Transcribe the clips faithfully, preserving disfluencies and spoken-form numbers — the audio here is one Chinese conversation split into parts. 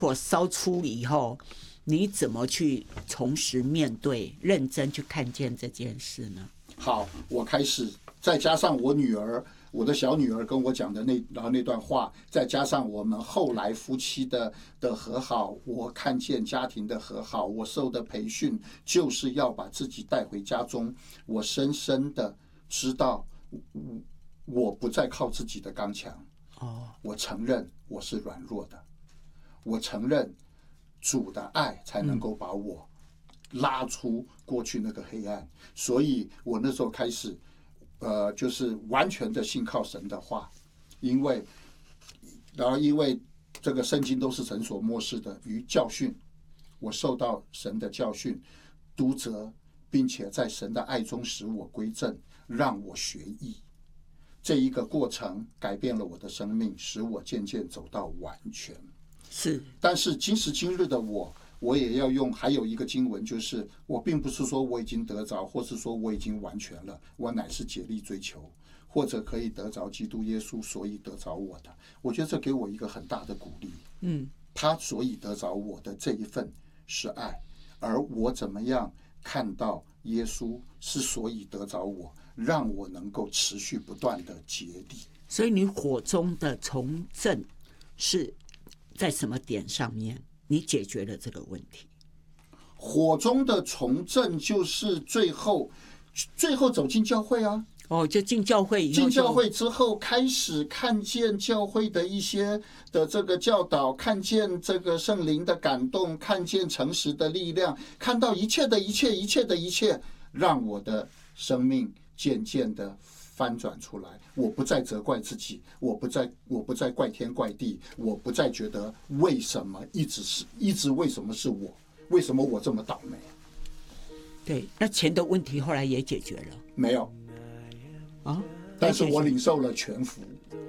火烧出以后，你怎么去重拾面对、认真去看见这件事呢？ 好，我开始，再加上我女儿，我的小女儿跟我讲的那然后那段话，再加上我们后来夫妻的的和好，我看见家庭的和好，我受的培训就是要把自己带回家中，我深深的知道，我不再靠自己的刚强，哦，我承认我是软弱的，我承认主的爱才能够把我拉出过去那个黑暗，所以我那时候开始，呃，就是完全的信靠神的话，因为，然后因为这个圣经都是神所默示的，与教训，我受到神的教训，督责，并且在神的爱中使我归正，让我学艺。这一个过程改变了我的生命，使我渐渐走到完全。 是， 但是今时今日的我，我也要用还有一个经文，就是我并不是说我已经得着，或是说我已经完全了，我乃是竭力追求，或者可以得着基督耶稣，所以得着我的。我觉得这给我一个很大的鼓励。嗯，他所以得着我的这一份是爱，而我怎么样看到耶稣是所以得着我，让我能够持续不断的竭力。 所以你火中的重振是在什么点上面你解决了这个问题？ 火中的重振就是最后最后走进教会啊。 哦，就进教会以后， 进教会之后开始看见教会的一些的这个教导，看见这个圣灵的感动，看见诚实的力量，看到一切的一切一切的一切，让我的生命渐渐的翻转出来。我不再责怪自己，我不再我不再怪天怪地，我不再觉得为什么一直是一直为什么是我，为什么我这么倒霉。 对，那钱的问题后来也解决了没有啊？ 但是我领受了全福，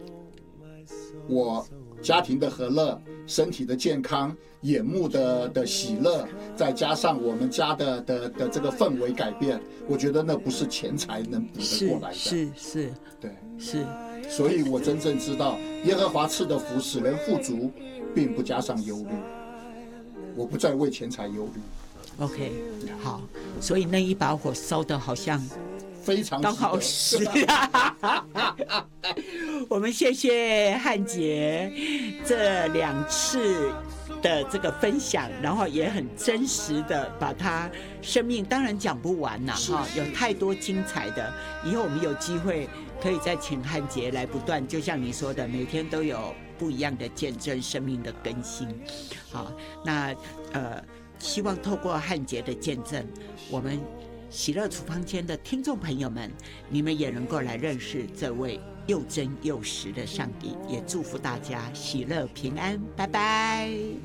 我家庭的和乐，身体的健康，眼目的的喜乐，再加上我们家的的的这个氛围改变，我觉得那不是钱财能补得过来的。 是是是， 对， 是。 所以我真正知道，耶和华赐的福使人富足，并不加上忧虑。我不再为钱财忧虑。 OK， 好，所以那一把火烧得好像非常刚好是我们谢谢汉杰这两次的这个分享，然后也很真实的把他生命，当然讲不完呐，哈，有太多精彩的。以后我们有机会可以再请汉杰来不断，就像你说的，每天都有不一样的见证，生命的更新。好，那呃，希望透过汉杰的见证，我们喜乐厨房间的听众朋友们，你们也能够来认识这位又真又实的上帝，也祝福大家喜乐平安，拜拜。